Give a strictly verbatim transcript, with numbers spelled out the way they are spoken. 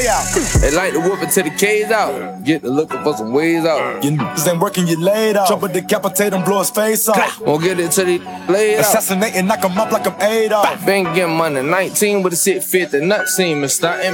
Play out. They like to whoop it till the K's out. Get to looking for some ways out. You niggas ain't working, you laid off. Trouble decapitate him, blow his face off. Won't get it till he laid out. Assassinate and knock him up like I'm Adolf. Been getting money nineteen with a six fifty nut seam and starting.